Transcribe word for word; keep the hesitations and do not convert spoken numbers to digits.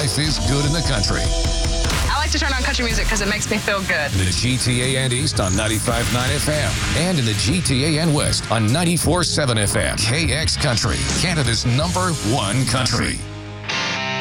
life is good in the country. I like to turn on country music because it makes me feel good. In the G T A and East on ninety-five point nine F M. And in the G T A and West on ninety-four point seven F M. K X Country, Canada's number one country.